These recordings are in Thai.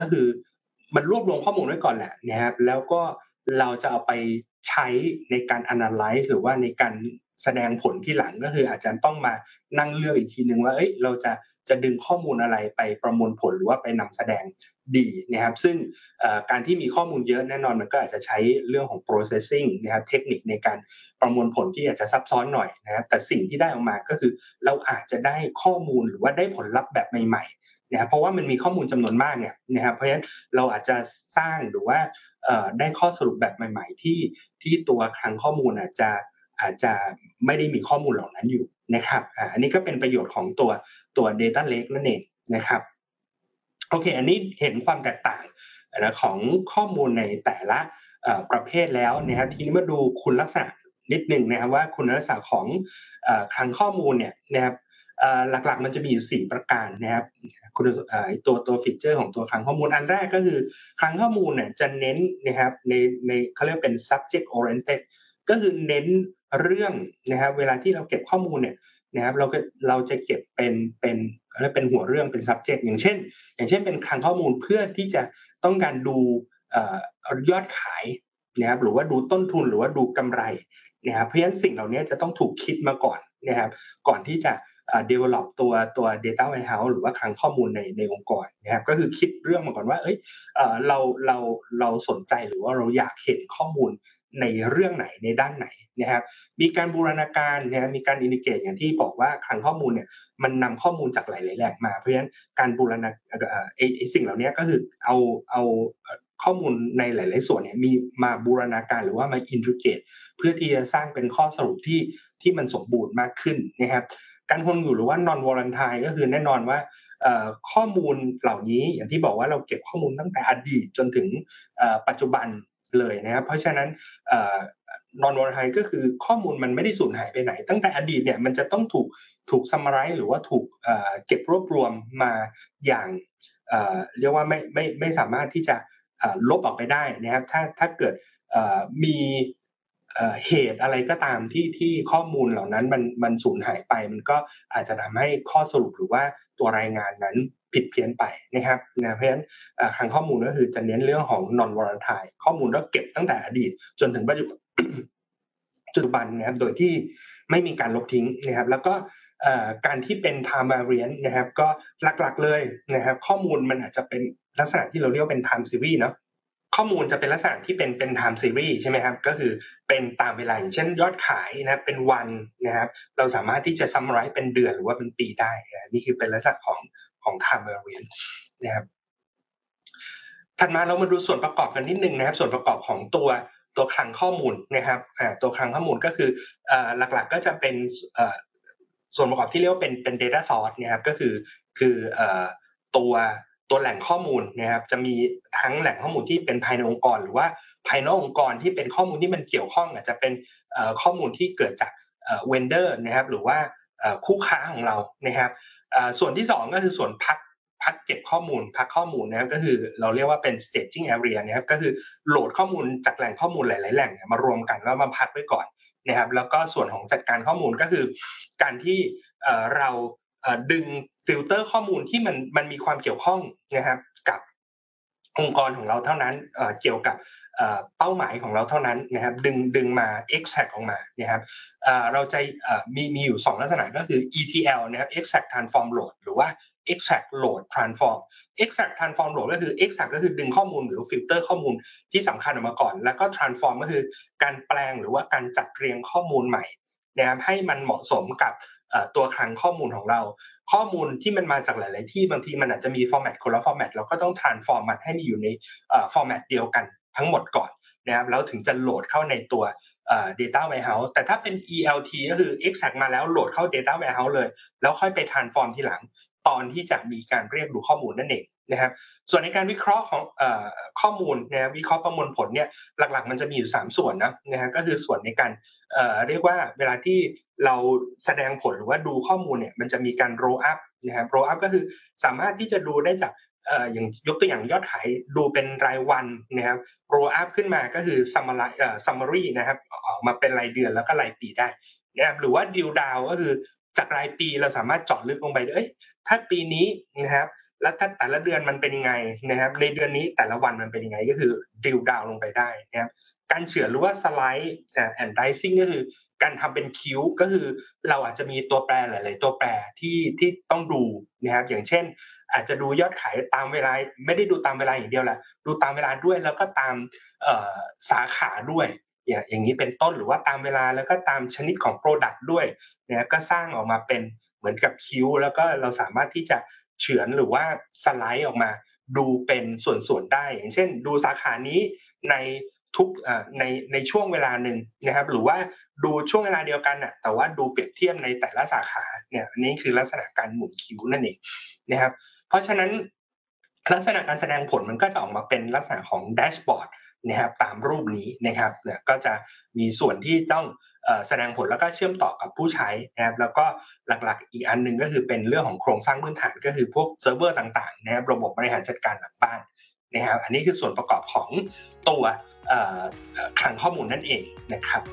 ก็คือมันรวบรวมข้อมูลไว้ก่อนแหละนะครับแล้วก็เราจะเอาไปใช้ในการ analyze หรือว่าในการแสดงผลทีหลังก็คืออาจจะต้องมานั่งเลือกอีกทีหนึ่งว่าเราจะดึงข้อมูลอะไรไปประมวลผลหรือว่าไปนำแสดงดีนะครับซึ่งการที่มีข้อมูลเยอะแน่นอนมันก็อาจจะใช้เรื่องของ processing นะครับเทคนิคในการประมวลผลที่อาจจะซับซ้อนหน่อยนะครับแต่สิ่งที่ได้ออกมาก็คือเราอาจจะได้ข้อมูลหรือว่าได้ผลลัพธ์แบบใหม่ๆนะครับเพราะว่ามันมีข้อมูลจำนวนมากเนี่ยนะครับเพราะฉะนั้นเราอาจจะสร้างหรือว่าได้ข้อสรุปแบบใหม่ๆที่ตัวคลังข้อมูลอาจจะไม่ได้มีข้อมูลเหล่านั้นอยู่นะครับอันนี้ก็เป็นประโยชน์ของตัว Data Lake นั่นเองนะครับโอเคอันนี้เห็นความแตกต่างนะของข้อมูลในแต่ละประเภทแล้วนะครับทีนี้มาดูคุณลักษณะนิดหนึ่งนะครับว่าคุณลักษณะของคลังข้อมูลเนี่ยนะครับหลักๆมันจะมีอยู่4ประการนะครับคุณตัวฟีเจอร์ของตัวคลังข้อมูลอันแรกก็คือคลังข้อมูลเนี่ยจะเน้นนะครับในเขาเรียกเป็น subject oriented ก็คือเน้นเรื่องนะครับเวลาที่เราเก็บข้อมูลเนี่ยนะครับเราจะเก็บเป็นหัวเรื่องเป็น subject อย่างเช่นเป็นคลังข้อมูลเพื่อที่จะต้องการดูยอดขายนะครับหรือว่าดูต้นทุนหรือว่าดูกำไรนะครับเพราะฉะนั้นสิ่งเหล่านี้จะต้องถูกคิดมาก่อนนะครับก่อนที่จะdevelop ตัว data warehouse หรือว่าคลังข้อมูลในองค์กรนะครับก็คือคิดเรื่องมาก่อนว่าเราสนใจหรือว่าเราอยากเห็นข้อมูลในเรื่องไหนในด้านไหนนะครับมีการบูรณาการนะครับมีการ integrate อย่างที่บอกว่าคลังข้อมูลเนี่ยมันนำข้อมูลจากหลายๆแหล่งมาเพราะฉะนั้นการบูรณาสิ่งเหล่านี้ก็คือเอาข้อมูลในหลายๆส่วนเนี่ยมีมาบูรณาการหรือว่ามา integrate เพื่อที่จะสร้างเป็นข้อสรุปที่มันสมบูรณ์มากขึ้นนะครับการคงอยู่หรือว่า non volatile ก็คือแน่นอนว่าข้อมูลเหล่านี้อย่างที่บอกว่าเราเก็บข้อมูลตั้งแต่อดีตจนถึงปัจจุบันเลยนะครับเพราะฉะนั้นnon volatile ก็คือข้อมูลมันไม่ได้สูญหายไปไหนตั้งแต่อดีตเนี่ยมันจะต้องถูก summarize หรือว่าถูกเก็บรวบรวมมาอย่างเรียกว่าไม่สามารถที่จะลบออกไปได้นะครับถ้าเกิดมีเหตุอะไรก็ตามที่ข้อมูลเหล่านั้นมันสูญหายไปมันก็อาจจะทำให้ข้อสรุปหรือว่าตัวรายงานนั้นผิดเพี้ยนไปนะครับเพราะฉะนั้นคลังข้อมูลก็คือจะเน้นเรื่องของ non volatile ข้อมูลก็เก็บตั้งแต่อดีตจนถึงปัจจุบันนะครับโดยที่ไม่มีการลบทิ้งนะครับแล้วก็การที่เป็น time variant นะครับก็หลักๆเลยนะครับข้อมูลมันอาจจะเป็นลักษณะที่เราเรียกว่าเป็น time series เนาะข้อมูลจะเป็นลักษณะที่เป็น time series ใช่ไหมครับก็คือเป็นตามเวลาอย่างเช่นยอดขายนะครับเป็นวันนะครับเราสามารถที่จะ summarize เป็นเดือนหรือว่าเป็นปีได้นี่คือเป็นลักษณะของ time variant นะครับถัดมาเรามาดูส่วนประกอบกันนิดนึงนะครับส่วนประกอบของตัวคลังข้อมูลนะครับตัวคลังข้อมูลก็คือหลักๆก็จะเป็นส่วนประกอบที่เรียกว่าเป็น data source นะครับก็คือตัวแหล่งข้อมูลนะครับจะมีทั้งแหล่งข้อมูลที่เป็นภายในองค์กรหรือว่าภายนอกองค์กรที่เป็นข้อมูลที่มันเกี่ยวข้องอาจจะเป็นข้อมูลที่เกิดจากvendor นะครับหรือว่าคู่ค้าของเรานะครับส่วนที่สองก็คือส่วนพักเก็บข้อมูลพักข้อมูลนะครับก็คือเราเรียกว่าเป็น staging area นะครับก็คือโหลดข้อมูลจากแหล่งข้อมูลหลายๆแหล่งมารวมกันแล้วมาพักไว้ก่อนนะครับแล้วก็ส่วนของจัดการข้อมูลก็คือการที่เราดึงฟิลเตอร์ข้อมูลที่มันมีความเกี่ยวข้องนะครับกับองค์กรของเราเท่านั้นเกี่ยวกับเป้าหมายของเราเท่านั้นนะครับดึงมา extract ออกมานะครับเราจะมีอยู่2ลักษณะก็คือ ETL นะครับ extract transform load หรือว่า extract load transform extract transform load ก็คือ extract ก็คือดึงข้อมูลหรือฟิลเตอร์ข้อมูลที่สำคัญออกมาก่อนแล้วก็ transform ก็คือการแปลงหรือว่าการจัดเรียงข้อมูลใหม่นะครับให้มันเหมาะสมกับตัวคลังข้อมูลของเราข้อมูลที่มันมาจากหลายๆที่บางทีมันอาจจะมีฟอร์แมตคนละฟอร์แมตเราก็ต้อง transform มันให้มีอยู่ในฟอร์แมตเดียวกันทั้งหมดก่อนนะครับแล้วถึงจะโหลดเข้าในตัวdata warehouse แต่ถ้าเป็น ELT ก็คือ extract มาแล้วโหลดเข้า data warehouse เลยแล้วค่อยไป transform ทีหลังตอนที่จะมีการเรียกดูข้อมูลนั่นเองนะครับส่วนในการวิเคราะห์ของข้อมูลนะวิเคราะห์ประมวลผลเนี่ยหลักๆมันจะมีอยู่3ส่วนนะฮะก็คือส่วนในการเรียกว่าเวลาที่เราแสดงผลหรือว่าดูข้อมูลเนี่ยมันจะมีการ roll up นะครับ roll up ก็คือสามารถที่จะดูได้จากอย่างยกตัวอย่างยอดขายดูเป็นรายวันนะครับ roll up ขึ้นมาก็คือ summary นะครับออกมาเป็นรายเดือนแล้วก็รายปีได้นะครับหรือว่า drill down ก็คือจากรายปีเราสามารถเจาะลึกลงไปถ้าปีนี้นะครับแล้วถ้าแต่ละเดือนมันเป็นยังไงนะครับในเดือนนี้แต่ละวันมันเป็นยังไงก็คือ drill down ลงไปได้นะครับการเฉือนหรือว่าสไลด์and dicing ก็คือการทำเป็นคิ้วก็คือเราอาจจะมีตัวแปรหลายๆตัวแปรที่ต้องดูนะครับอย่างเช่นอาจจะดูยอดขายตามเวลาไม่ได้ดูตามเวลาอย่างเดียวแหละดูตามเวลาด้วยแล้วก็ตามสาขาด้วยอย่างนี้เป็นต้นหรือว่าตามเวลาแล้วก็ตามชนิดของพรอดักต์ด้วยนะครับก็สร้างออกมาเป็นเหมือนกับคิ้วแล้วก็เราสามารถที่จะเฉือนหรือว่าสไลด์ออกมาดูเป็นส่วนๆได้อย่างเช่นดูสาขานี้ในทุกในช่วงเวลาหนึ่งนะครับหรือว่าดูช่วงเวลาเดียวกันน่ะแต่ว่าดูเปรียบเทียบในแต่ละสาขาเนี่ยอันนี้คือลักษณะการหมุนคิ้วนั่นเองนะครับเพราะฉะนั้นลักษณะการแสดงผลมันก็จะออกมาเป็นลักษณะของแดชบอร์ดนะครับตามรูปนี้นะครับเนี่ยก็จะมีส่วนที่ต้องแสดงผลแล้วก็เชื่อมต่อกับผู้ใช้นะครับแล้วก็หลักๆอีกอันหนึ่งก็คือเป็นเรื่องของโครงสร้างพื้นฐานก็คือพวกเซิร์ฟเวอร์ต่างๆนะครับระบบบริหารจัดการหลังบ้านนะครับอันนี้คือส่วนประกอบของตัวคลังข้อมูลนั่นเองนะครับ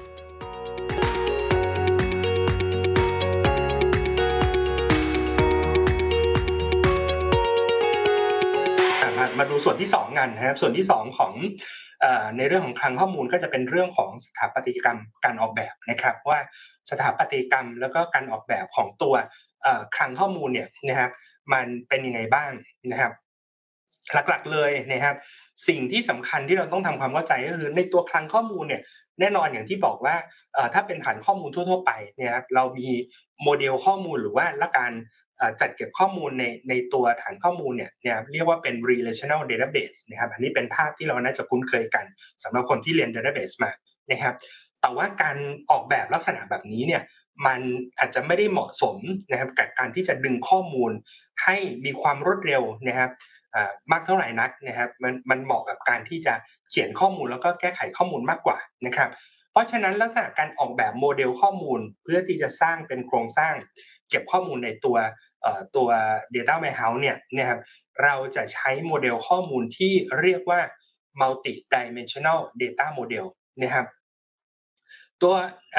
มาดูส่วนที่2กันนะครับส่วนที่2ของในเรื่องของคลังข้อมูลก็จะเป็นเรื่องของสถาปัตยกรรมการออกแบบนะครับว่าสถาปัตยกรรมแล้วก็การออกแบบของตัวคลังข้อมูลเนี่ยนะครับมันเป็นยังไงบ้างนะครับหลักๆเลยนะครับสิ่งที่สำคัญที่เราต้องทำความเข้าใจก็คือในตัวคลังข้อมูลเนี่ยแน่นอนอย่างที่บอกว่าถ้าเป็นฐานข้อมูลทั่วๆไปเนี่ยครับเรามีโมเดลข้อมูลหรือว่าละการจัดเก็บข้อมูลในตัวฐานข้อมูลเนี่ยเรียกว่าเป็น relational database นะครับอันนี้เป็นภาพที่เราน่าจะคุ้นเคยกันสำหรับคนที่เรียน database มานะครับแต่ว่าการออกแบบลักษณะแบบนี้เนี่ยมันอาจจะไม่ได้เหมาะสมนะครับกับการที่จะดึงข้อมูลให้มีความรวดเร็วนะครับมากเท่าไหร่นักนะครับมันเหมาะกับการที่จะเขียนข้อมูลแล้วก็แก้ไขข้อมูลมากกว่านะครับเพราะฉะนั้นลักษณะการออกแบบโมเดลข้อมูลเพื่อที่จะสร้างเป็นโครงสร้างเก็บข้อมูลในตัว data warehouse เนี่ยนะครับเราจะใช้โมเดลข้อมูลที่เรียกว่า multi dimensional data model นะครับตัว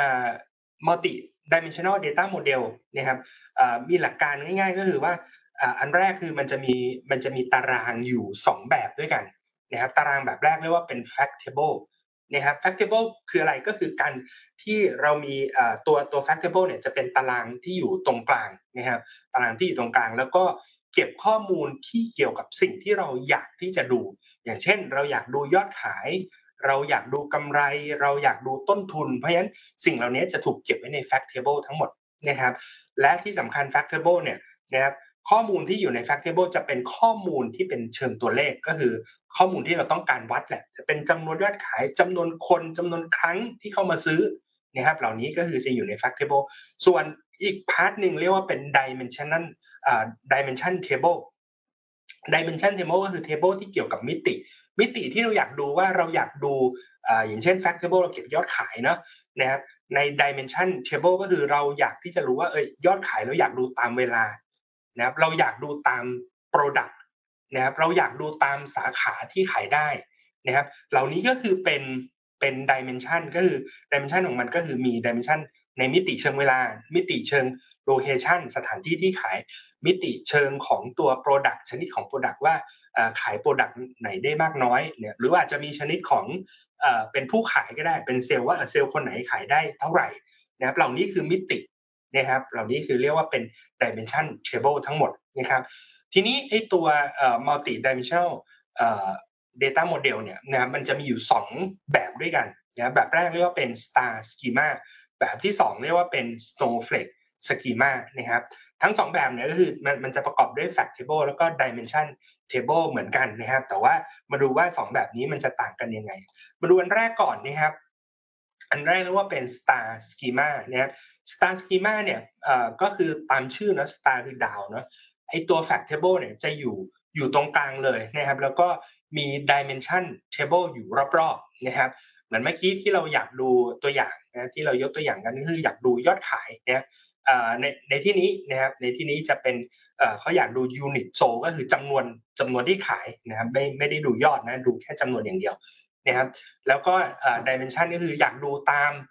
multi dimensional data model นะครับมีหลักการง่ายๆก็คือว่าอันแรกคือมันจะมีตารางอยู่2แบบด้วยกันนะครับตารางแบบแรกเรียกว่าเป็น fact table นะครับ fact table คืออะไรก็คือการที่เรามีตัว fact table เนี่ยจะเป็นตารางที่อยู่ตรงกลางนะครับตารางที่อยู่ตรงกลางแล้วก็เก็บข้อมูลที่เกี่ยวกับสิ่งที่เราอยากที่จะดูอย่างเช่นเราอยากดูยอดขายเราอยากดูกำไรเราอยากดูต้นทุนเพราะฉะนั้นสิ่งเหล่านี้จะถูกเก็บไว้ใน fact table ทั้งหมดนะครับและที่สำคัญ fact table เนี่ยนะครับข้อมูลที่อยู่ใน fact table จะเป็นข้อมูลที่เป็นเชิงตัวเลขก็คือข้อมูลที่เราต้องการวัดแหละจะเป็นจำนวนยอดขายจำนวนคนจำนวนครั้งที่เข้ามาซื้อนะครับเหล่านี้ก็คือจะอยู่ใน fact table ส่วนอีกพาร์ทหนึ่งเรียกว่าเป็น dimension table dimension table ก็คือ table ที่เกี่ยวกับมิติที่เราอยากดูว่าเราอยากดูอย่างเช่น fact table เราเก็บยอดขายเนาะนะครับใน dimension table ก็คือเราอยากที่จะรู้ว่ายอดขายเราอยากดูตามเวลานะครับเราอยากดูตาม product นะครับเราอยากดูตามสาขาที่ขายได้นะครับเหล่านี้ก็คือเป็น dimension ก็คือ dimension ของมันก็คือมี dimension ในมิติเชิงเวลามิติเชิง location สถานที่ที่ขายมิติเชิงของตัว product ชนิดของ product ว่าขาย product ไหนได้มากน้อยเนี่ยหรือว่าอาจจะมีชนิดของเป็นผู้ขายก็ได้เป็นเซลล์ว่าเซลล์คนไหนขายได้เท่าไหร่นะครับเหล่านี้คือมิตินะครับเหล่านี้คือเรียกว่าเป็น dimension table ทั้งหมดนะครับทีนี้ไอ้ตัวmulti dimensional data model เนี่ยนะครับมันจะมีอยู่2แบบด้วยกันนะแบบแรกเรียกว่าเป็น star schema แบบที่2เรียกว่าเป็น snowflake schema นะครับทั้ง2แบบเนี่ยก็คือมันจะประกอบด้วย fact table แล้วก็ dimension table เหมือนกันนะครับแต่ว่ามาดูว่า2แบบนี้มันจะต่างกันยังไงมาดูอันแรกก่อนนะครับอันแรกเรียกว่าเป็น star schema นะครับ star schema เนี่ยก็คือตามชื่อเนาะ star คือดาวเนาะไอตัว fact table เนี่ยจะอยู่ตรงกลางเลยนะครับแล้วก็มี dimension table อยู่รอบๆนะครับเหมือนเมื่อกี้ที่เราอยากดูตัวอย่างนะที่เรายกตัวอย่างกันก็คืออยากดูยอดขายนะครับในที่นี้นะครับในที่นี้จะเป็นเขาอยากดู unit sold ก็คือจำนวนที่ขายนะครับไม่ได้ดูยอดนะดูแค่จำนวนอย่างเดียวนะครับแล้วก็dimension ก็คืออยากดูตาม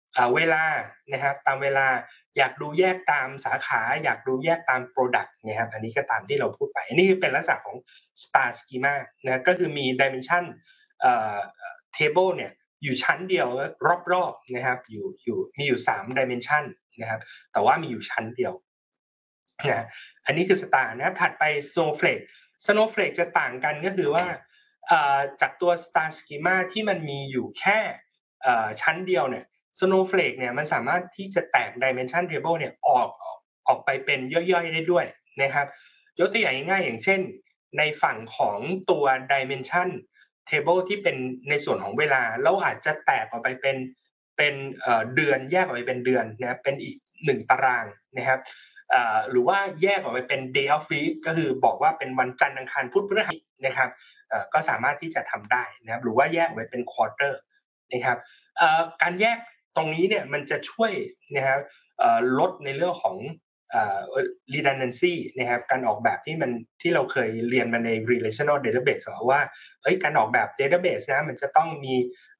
เวลานะครับตามเวลาอยากดูแยกตามสาขาอยากดูแยกตามพรอดักต์นะครับอันนี้ก็ตามที่เราพูดไปอันนี้คือเป็นลักษณะของ Star Schema นะก็คือมี dimension table เนี่ยอยู่ชั้นเดียวรอบๆนะครับมีอยู่3 dimension นะครับแต่ว่ามีอยู่ชั้นเดียวนะอันนี้คือ Star นะครับถัดไป Snowflake จะต่างกันก็คือว่าจากตัว Star Schema ที่มันมีอยู่แค่ชั้นเดียวเนี่ย Snowflake เนี่ยมันสามารถที่จะแตก Dimension Table เนี่ยออกไปเป็นย่อยๆได้ด้วยนะครับยกตัวอย่างง่ายๆอย่างเช่นในฝั่งของตัว Dimension Table ที่เป็นในส่วนของเวลาเราอาจจะแตกออกไปเป็นเดือนแยกออกไปเป็นเดือนนะครับเป็นอีก1ตารางนะครับหรือว่าแยกออกไปเป็น day of week ก็คือบอกว่าเป็นวันจันทร์อังคารพุธพฤหัสนะครับก็สามารถที่จะทำได้นะครับหรือว่าแยกออกไปเป็น quarter นะครับการแยกตรงนี้เนี่ยมันจะช่วยนะครับลดในเรื่องของredundancy นะครับการออกแบบที่เราเคยเรียนมาใน relational database ว่าการออกแบบ database นะมันจะต้องมี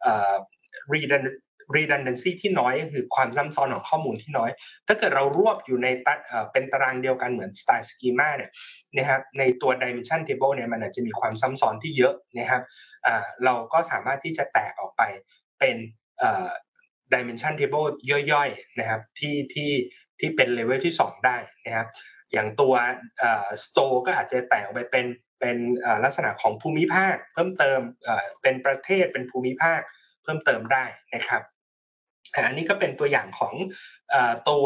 redundancy ที่น้อยก็คือความซ้ำซ้อนของข้อมูลที่น้อยถ้าเกิดเรารวบอยู่ในเป็นตารางเดียวกันเหมือน Star Schema เนี่ยนะครับในตัว dimension table เนี่ยมันอาจจะมีความซ้ำซ้อนที่เยอะนะครับเราก็สามารถที่จะแตกออกไปเป็นdimension table ย่อยๆนะครับที่เป็น level ที่2ได้นะครับอย่างตัวstore ก็อาจจะแตกออกไปเป็นลักษณะของภูมิภาคเพิ่มเติมเป็นประเทศเป็นภูมิภาคเพิ่มเติมได้นะครับอันนี้ก็เป็นตัวอย่างของตัว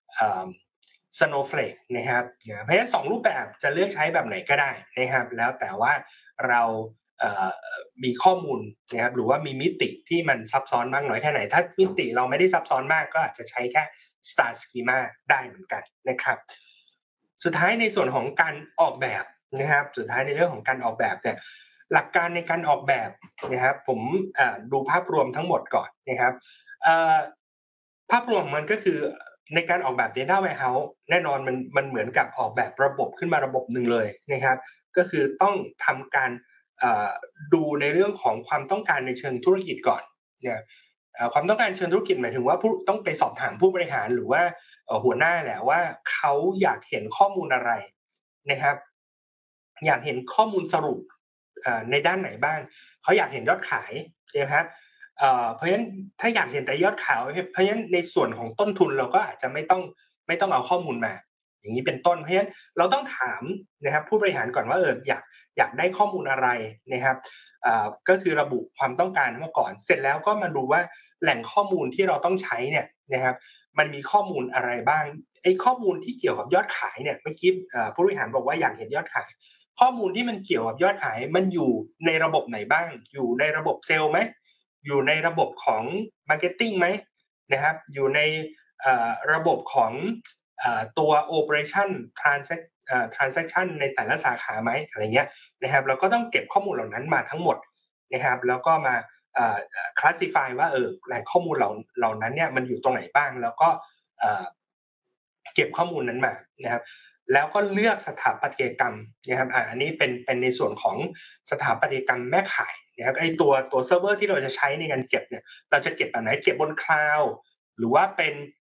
Snowflake นะครับเพราะฉะนั้น2รูปแบบจะเลือกใช้แบบไหนก็ได้นะครับแล้วแต่ว่าเรามีข้อมูลนะครับหรือว่ามีมิติที่มันซับซ้อนมากน้อยแค่ไหนถ้ามิติเราไม่ได้ซับซ้อนมากก็อาจจะใช้แค่ Star Schema ได้เหมือนกันนะครับสุดท้ายในส่วนของการออกแบบนะครับสุดท้ายในเรื่องของการออกแบบเนี่ยหลักการในการออกแบบนะครับผมดูภาพรวมทั้งหมดก่อนนะครับภาพรวมมันก็คือในการออกแบบ Data Warehouse แน่นอนมันเหมือนกับออกแบบระบบขึ้นมาระบบหนึ่งเลยนะครับก็คือต้องทำการดูในเรื่องของความต้องการในเชิงธุรกิจก่อนเนี่ยความต้องการเชิงธุรกิจหมายถึงว่าต้องไปสอบถามผู้บริหารหรือว่าหัวหน้าแหละว่าเขาอยากเห็นข้อมูลอะไรนะครับอยากเห็นข้อมูลสรุปในด้านไหนบ้างเขาอยากเห็นยอดขายใช่ไหมครับเพราะฉะนั้นถ้าอยากเห็นแต่ยอดขายเพราะฉะนั้นในส่วนของต้นทุนเราก็อาจจะไม่ต้องเอาข้อมูลมาอย่างนี้เป็นต้นเพราะฉะนั้นเราต้องถามนะครับผู้บริหารก่อนว่าอยากได้ข้อมูลอะไรนะครับก็คือระบุความต้องการมาก่อนเสร็จแล้วก็มาดูว่าแหล่งข้อมูลที่เราต้องใช้เนี่ยนะครับมันมีข้อมูลอะไรบ้างไอ้ข้อมูลที่เกี่ยวกับยอดขายเนี่ยเมื่อกี้ผู้บริหารบอกว่าอยากเห็นยอดขายข้อมูลที่มันเกี่ยวกับยอดขายมันอยู่ในระบบไหนบ้างอยู่ในระบบเซลล์ไหมอยู่ในระบบของ marketing ไหมนะครับอยู่ในระบบของตัว operation transaction ในแต่ละสาขาไหมอะไรเงี้ยนะครับเราก็ต้องเก็บข้อมูลเหล่านั้นมาทั้งหมดนะครับแล้วก็มาclassify ว่าแหล่งข้อมูลเหล่านั้นเนี่ยมันอยู่ตรงไหนบ้างแล้วก็เก็บข้อมูลนั้นมานะครับแล้วก็เลือกสถาปัตยกรรมนะครับอันนี้เป็นในส่วนของสถาปัตยกรรมแม่ข่ายนะครับไอ้ตัวเซิร์ฟเวอร์ที่เราจะใช้ในการเก็บเนี่ยเราจะเก็บแบบไหนเก็บบนคลาวด์หรือว่าเป็น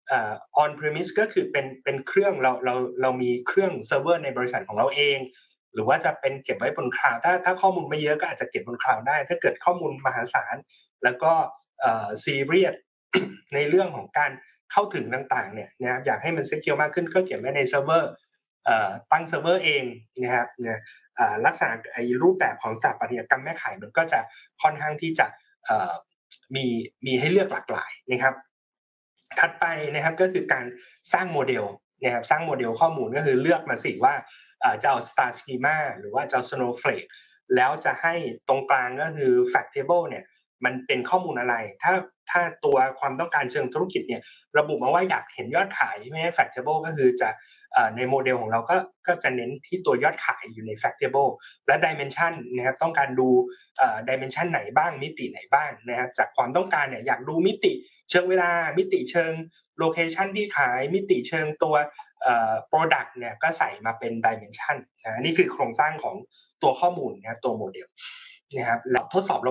on premise ก็คือเป็นเครื่องเรามีเครื่องเซิร์ฟเวอร์ในบริษัทของเราเองหรือว่าจะเป็นเก็บไว้บนคลาวด์ถ้าข้อมูลไม่เยอะก็อาจจะเก็บบนคลาวด์ได้ถ้าเกิดข้อมูลมหาศาลแล้วก็ซีเรียสในเรื่องของการเข้าถึงต่างๆเนี่ยนะครับอยากให้มัน secure มากขึ้นก็เก็บไว้ในเซิร์ฟเวอร์ตั้งเซิร์ฟเวอร์เองนะครับเนี่ยลักษณะไอ้รูปแบบของสถาปัตยกรรมแม่ข่ายมันก็จะค่อนข้างที่จะมีให้เลือกหลากหลายนะครับถัดไปนะครับก็คือการสร้างโมเดลนะครับสร้างโมเดลข้อมูลก็คือเลือกมาสิว่าจะเอา Star Schema หรือว่าจะเอา Snowflake แล้วจะให้ตรงกลางก็คือ Fact Table เนี่ยมันเป็นข้อมูลอะไรถ้าตัวความต้องการเชิงธุรกิจเนี่ยระบุมาว่าอยากเห็นยอดขายไม่ใช่ Fact Table ก็คือจะในโมเดลของเราก็จะเน้นที่ตัวยอดขายอยู่ใน Fact Table และ Dimension นะครับต้องการดูDimension ไหนบ้างมิติไหนบ้างนะครับจากความต้องการเนี่ยอยากดูมิติเชิงเวลามิติเชิงโลเคชันที่ขายมิติเชิงตัวproduct เนี่ยก็ใส่มาเป็น dimension นี่คือโครงสร้างของตัวข้อมูลนะครับตัวโมเดลนะครับแล้วทดสอบระบบ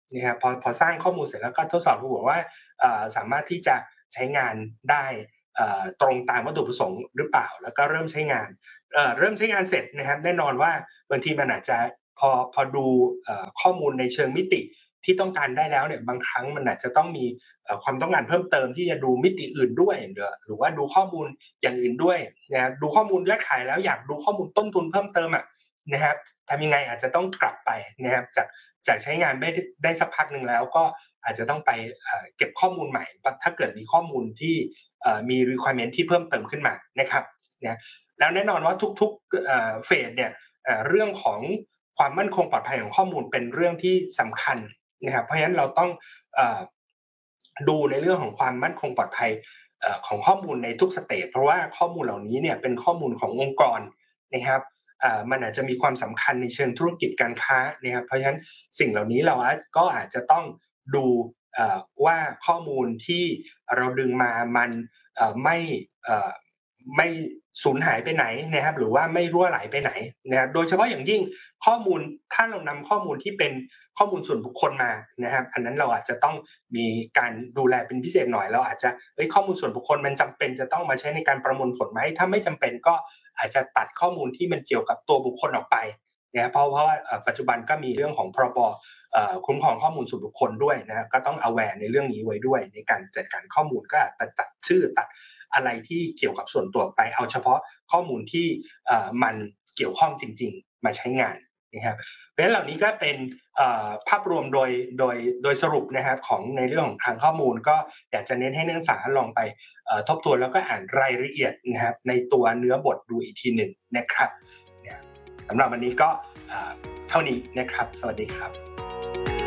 นะครับพอสร้างข้อมูลเสร็จแล้วก็ทดสอบดูว่าสามารถที่จะใช้งานได้ตรงตามวัตถุประสงค์หรือเปล่าแล้วก็เริ่มใช้งานเริ่มใช้งานเสร็จนะครับแน่นอนว่าบางทีมันอาจจะพอดูข้อมูลในเชิงมิติที่ต้องการได้แล้วเนี่ยบางครั้งมันอาจจะต้องมีความต้องการเพิ่มเติมที่จะดูมิติอื่นด้วยหรือว่าดูข้อมูลอย่างอื่นด้วยนะครับดูข้อมูลยอดขายแล้วอยากดูข้อมูลต้นทุนเพิ่มเติมอะนะครับทำยังไงอาจจะต้องกลับไปนะครับจากใช้งานได้สักพักหนึ่งแล้วก็อาจจะต้องไปเก็บข้อมูลใหม่ถ้าเกิดมีข้อมูลที่มี requirement ที่เพิ่มเติมขึ้นมานะครับนะแล้วแน่นอนว่าทุกๆเฟสเนี่ยเรื่องของความมั่นคงปลอดภัยของข้อมูลเป็นเรื่องที่สำคัญนะครับเพราะฉะนั้นเราต้องเอ่อดูในเรื่องของความมั่นคงปลอดภัยของข้อมูลในทุกสเตจเพราะว่าข้อมูลเหล่านี้เนี่ยเป็นข้อมูลขององค์กรนะครับมันอาจจะมีความสำคัญในเชิงธุรกิจการค้านะครับเพราะฉะนั้นสิ่งเหล่านี้เราก็อาจจะต้องดูว่าข้อมูลที่เราดึงมามันไม่สูญหายไปไหนนะครับหรือว่าไม่รั่วไหลไปไหนนะครับโดยเฉพาะอย่างยิ่งข้อมูลถ้าเรานำข้อมูลที่เป็นข้อมูลส่วนบุคคลมานะครับอันนั้นเราอาจจะต้องมีการดูแลเป็นพิเศษหน่อยเราอาจจะข้อมูลส่วนบุคคลมันจำเป็นจะต้องมาใช้ในการประมวลผลไหมถ้าไม่จำเป็นก็อาจจะตัดข้อมูลที่มันเกี่ยวกับตัวบุคคลออกไปนะครับเพราะว่าปัจจุบันก็มีเรื่องของพรบคุ้มครองข้อมูลส่วนบุคคลด้วยนะครับก็ต้อง aware ในเรื่องนี้ไว้ด้วยในการจัดการข้อมูลก็ตัดชื่อตัดอะไรที่เกี่ยวกับส่วนตัวไปเอาเฉพาะข้อมูลที่มันเกี่ยวข้องจริงๆมาใช้งานนะครับเพราะฉะนั้นเหล่านี้ก็เป็นภาพรวมโดยสรุปนะครับของในเรื่องของทางข้อมูลก็อยากจะเน้นให้นักศึกษาลองไปทบทวนแล้วก็อ่านรายละเอียดนะครับในตัวเนื้อบทดูอีกทีหนึ่งนะครับสำหรับวันนี้ก็เท่านี้นะครับสวัสดีครับ